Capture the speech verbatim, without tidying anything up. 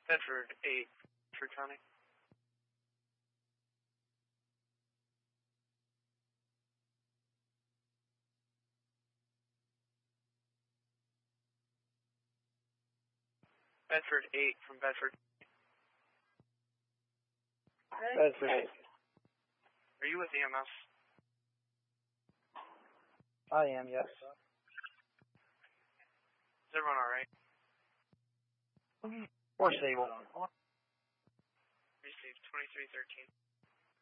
Bedford eight, Bedford County. Bedford eight from Bedford. Bedford eight. Are you with E M S? I am, yes. Is everyone alright? Or stable. Received twenty-three thirteen.